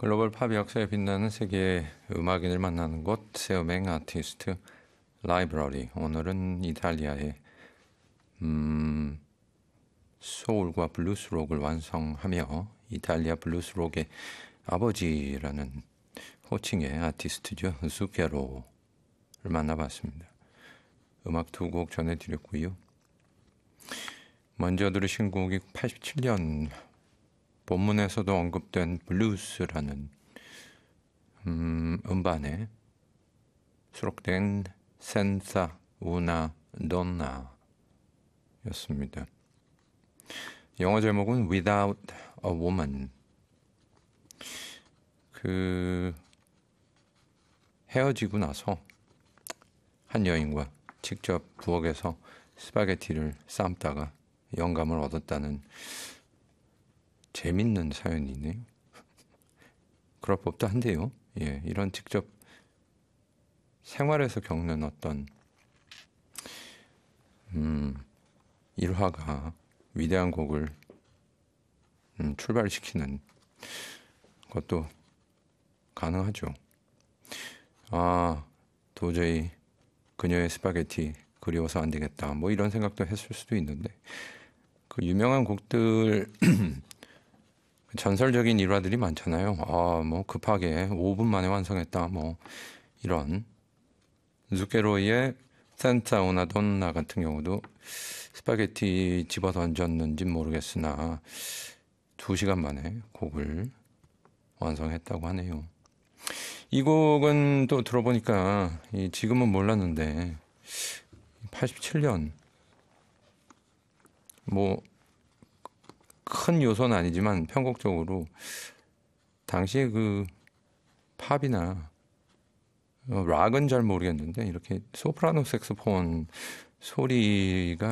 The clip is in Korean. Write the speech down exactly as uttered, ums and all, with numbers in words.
글로벌 팝 역사에 빛나는 세계의 음악인을 만나는 곳 세우맹 아티스트 라이브러리. 오늘은 이탈리아의 음, 소울과 블루스록을 완성하며 이탈리아 블루스록의 아버지라는 호칭의 아티스트죠. zucchero를 만나봤습니다. 음악 두 곡 전해드렸고요. 먼저 들으신 곡이 팔십칠 년 본문에서도 언급된 블루스라는 음, 음반에 수록된 센사 우나 돈나 였습니다. 영어 제목은 Without a Woman. 그 헤어지고 나서 한 여인과 직접 부엌에서 스파게티를 삶다가 영감을 얻었다는 재밌는 사연이네요. 그럴 법도 한데요. 예, 이런 직접 생활에서 겪는 어떤 음, 일화가 위대한 곡을 음, 출발시키는 것도 가능하죠. 아, 도저히 그녀의 스파게티 그리워서 안 되겠다. 뭐 이런 생각도 했을 수도 있는데 그 유명한 곡들 전설적인 일화들이 많잖아요. 아, 뭐 급하게 오 분 만에 완성했다. 뭐 이런 zucchero의 센타 우나 돈나 같은 경우도 스파게티 집어 던졌는지 모르겠으나 두 시간 만에 곡을 완성했다고 하네요. 이 곡은 또 들어보니까 지금은 몰랐는데 팔십칠 년 뭐 큰 요소는 아니지만 편곡적으로 당시에 그 팝이나 락은 잘 모르겠는데 이렇게 소프라노 색소폰 소리가